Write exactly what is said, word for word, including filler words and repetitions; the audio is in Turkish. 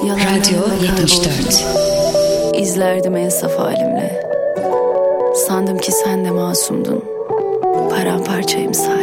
Radyo yetmiş dört. İzlerdim en saf halimle. Sandım ki sen de masumdun. Paramparçayım say.